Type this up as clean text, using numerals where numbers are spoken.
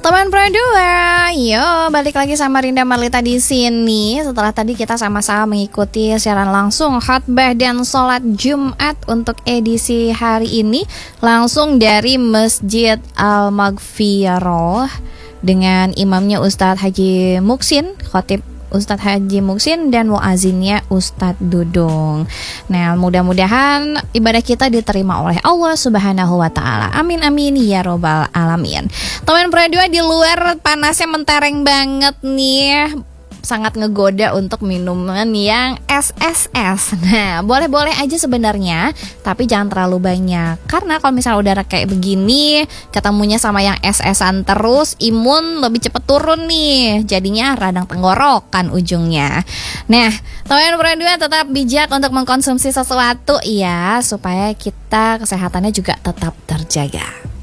Teman Produa, yo balik lagi sama Rinda Marlita di sini. Setelah tadi kita sama-sama mengikuti siaran langsung khotbah dan sholat Jumat untuk edisi hari ini langsung dari Masjid Al-Maghfirah dengan imamnya Ustadz Haji Muksin, khotib Ustadz Haji Muksin dan muazinnya Ustadz Dudung. Nah, mudah-mudahan ibadah kita diterima oleh Allah Subhanahu wa taala. Amin amin ya robbal alamin. Teman Produa, di luar panasnya mentereng banget nih. Sangat ngegoda untuk minuman yang es-es-es. Nah, boleh-boleh aja sebenarnya, tapi jangan terlalu banyak. Karena kalau misalnya udara kayak begini, ketemunya sama yang es-esan terus, imun lebih cepet turun nih. Jadinya radang tenggorokan ujungnya. Nah, teman Produa tetap bijak untuk mengkonsumsi sesuatu ya, supaya kita kesehatannya juga tetap terjaga.